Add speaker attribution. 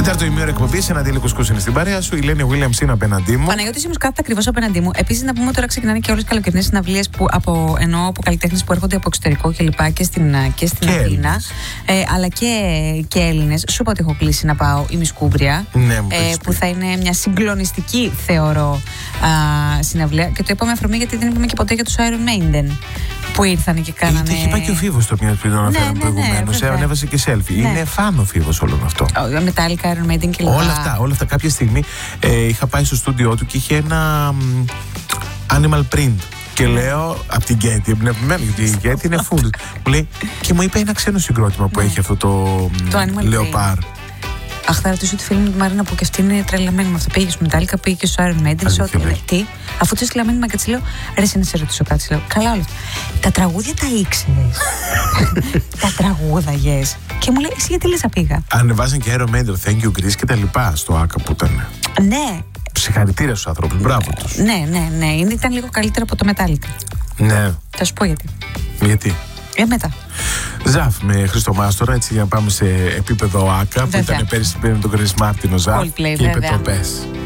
Speaker 1: Τέταρτο ημίωρο εκπομπής, ένα Αντίλη Κουσκούς είναι στην παρέα σου. Η Λένη Williams είναι απέναντί μου.
Speaker 2: Παναγιώτης Σίμος κάθεται ακριβώς απέναντί μου. Επίσης, να πούμε τώρα ξεκινάνε και όλες τις καλοκαιρινές συναυλίες από καλλιτέχνες που έρχονται από εξωτερικό κλπ. Και στην Αθήνα. Αλλά και Έλληνες. Σου είπα ότι έχω κλείσει να πάω η Μισκούμπρια.
Speaker 1: Ναι,
Speaker 2: που θα είναι μια συγκλονιστική, θεωρώ, συναυλία. Και το είπα με αφορμή γιατί δεν είπαμε και ποτέ για τους Iron Maiden. Που ήρθαν και κάνανε.
Speaker 1: Είχε πάει και ο Φίβος το μια πριν τον αναφέραμε προηγουμένως. Ανέβασε και selfie. Είναι φαν ο Φίβος όλο αυτό.
Speaker 2: Metallica, Iron Maiden κλπ.
Speaker 1: Όλα αυτά. Κάποια στιγμή είχα πάει στο στούντιό του και είχε ένα animal print. Και λέω από την Γκέτι, εμπνευμένη, γιατί η Γκέτι είναι full. Μου λέει, και μου είπε ένα ξένο συγκρότημα που έχει αυτό το Leopard.
Speaker 2: Αχ, θα ρωτήσω τη φίλη μου τη Μαρίνα που και αυτή είναι τρελαμένη με αυτό. Πήγε στο Metallica, πήγε και στο Iron Maiden. Τι, αφού τη τρελαμένη μα και τη λέω, ρε, να σε ρωτήσω κάτι. Λέω, καλά όλα αυτά. Τα τραγούδια τα ήξερες. Τα τραγούδαγες. Και μου λέει, εσύ γιατί λες να πήγα.
Speaker 1: Ανεβάζαν και Iron Maiden, Thank You Greece και τα λοιπά στο Άκα που ήταν.
Speaker 2: Ναι.
Speaker 1: Συγχαρητήρια στους ανθρώπους, μπράβο τους.
Speaker 2: Ναι. Ήταν λίγο καλύτερα από το Metallica.
Speaker 1: Ναι.
Speaker 2: Θα σου πω γιατί.
Speaker 1: Γιατί.
Speaker 2: Μετά.
Speaker 1: Ζαφ με Χρήστο Μάστορα, έτσι για να πάμε σε επίπεδο ΆΚΑ που ήταν πέρυσι με τον Chris Martin ο Ζαφ.
Speaker 2: Coldplay,
Speaker 1: και είπε το πες.